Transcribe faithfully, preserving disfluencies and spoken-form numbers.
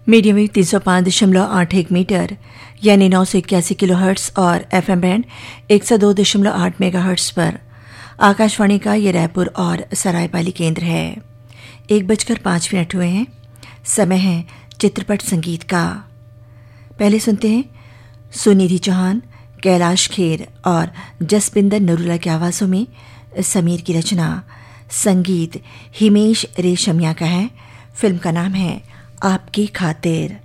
Medium wave तीन सौ पाँच दशमलव आठ एक मीटर यानी नौ सौ इक्यासी किलो हर्ट्स और एफएम बैंड एक सौ दो दशमलव आठ मेगा हर्ट्स पर आकाशवाणी का ये रायपुर और सरायपाली केंद्र है। एक बजकर पाँच मिनट हुए हैं। समय है चित्रपट संगीत का। पहले सुनते हैं सुनिधि चौहान, कैलाश खेर और जसबिंदर नरूला की आवाज़ों में समीर की रचना। संगीत हिमेश रेशमिया का है। फिल्म का नाम है आपकी खातिर।